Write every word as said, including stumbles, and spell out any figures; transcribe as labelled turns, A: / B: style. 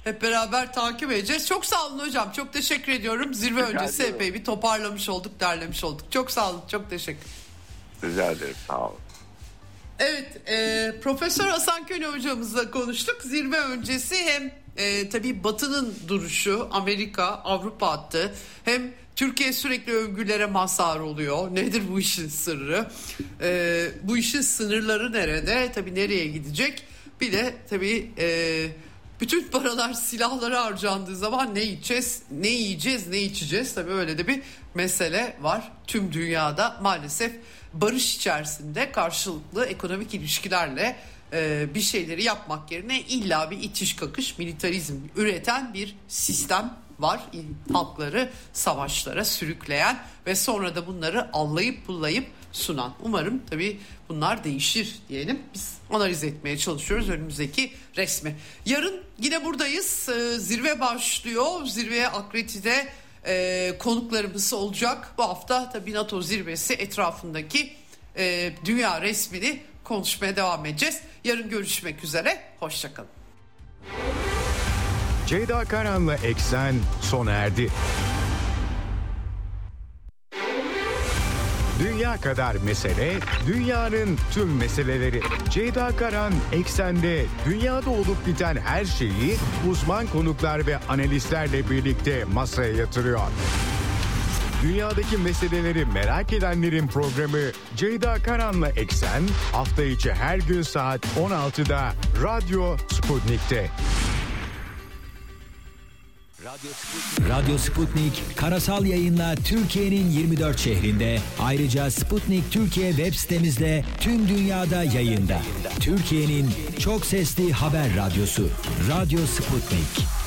A: hep beraber takip edeceğiz. Çok sağ olun hocam. Çok teşekkür ediyorum. Zirve
B: Rica
A: öncesi
B: ediyorum.
A: epey bir toparlamış olduk, derlemiş olduk. Çok sağ olun. Çok teşekkür.
B: Rica ederim. Sağ olun.
A: Evet, e, Profesör Hasan Köne hocamızla konuştuk. Zirve öncesi hem e, tabii Batı'nın duruşu, Amerika, Avrupa hattı, hem Türkiye sürekli övgülere mazhar oluyor. Nedir bu işin sırrı? E, bu işin sınırları nerede? Tabii nereye gidecek? Bir de tabii e, bütün paralar silahlara harcandığı zaman ne yiyeceğiz, ne yiyeceğiz, ne içeceğiz? Tabii öyle de bir mesele var. Tüm dünyada maalesef barış içerisinde karşılıklı ekonomik ilişkilerle e, bir şeyleri yapmak yerine illa bir itiş kakış, militarizm üreten bir sistem var. Halkları savaşlara sürükleyen ve sonra da bunları allayıp pullayıp sunan. Umarım tabii bunlar değişir diyelim. Biz analiz etmeye çalışıyoruz önümüzdeki resmi. Yarın yine buradayız. Ee, zirve başlıyor. Zirveye Akredite e, konuklarımız olacak. Bu hafta tabii NATO zirvesi etrafındaki e, dünya resmini konuşmaya devam edeceğiz. Yarın görüşmek üzere. Hoşçakalın.
C: Ceyda Karan'la Eksen sona erdi. Dünya kadar mesele, dünyanın tüm meseleleri. Ceyda Karan Eksen'de dünyada olup biten her şeyi uzman konuklar ve analistlerle birlikte masaya yatırıyor. Dünyadaki meseleleri merak edenlerin programı Ceyda Karan'la Eksen hafta içi her gün saat on altıda Radyo Sputnik'te.
D: Radyo Sputnik karasal yayınla Türkiye'nin yirmi dört şehrinde, ayrıca Sputnik Türkiye web sitemizde tüm dünyada yayında. Türkiye'nin çok sesli haber radyosu Radyo Sputnik.